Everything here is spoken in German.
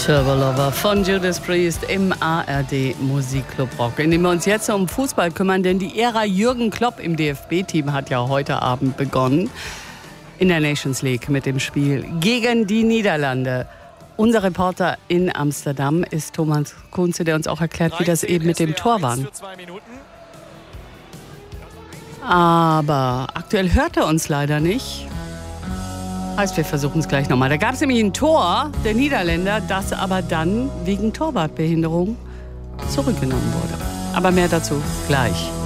Turbo Lover von Judas Priest im ARD Musikclub Rock, in dem wir uns jetzt um Fußball kümmern, denn die Ära Jürgen Klopp im DFB-Team hat ja heute Abend begonnen in der Nations League mit dem Spiel gegen die Niederlande. Unser Reporter in Amsterdam ist Thomas Kunze, der uns auch erklärt, wie das eben mit dem Tor war. Aber aktuell hört er uns leider nicht. Heißt, wir versuchen es gleich nochmal. Da gab es nämlich ein Tor der Niederländer, das aber dann wegen Torwartbehinderung zurückgenommen wurde. Aber mehr dazu gleich.